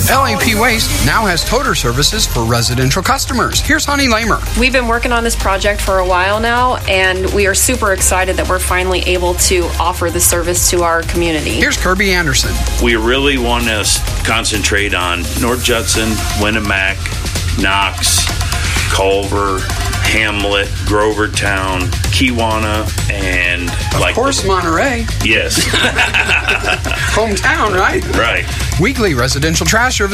LAP Waste now has toter services for residential customers. Here's Honey Lamer. We've been working on this project for a while now, and we are super excited that we're finally able to offer the service to our community. Here's Kirby Anderson. We really want to concentrate on North Judson, Winnemac, Knox, Culver, Hamlet, Grovertown, Kewanna, and of course, Monterey. Yes. Hometown, right? Right. Weekly residential trash service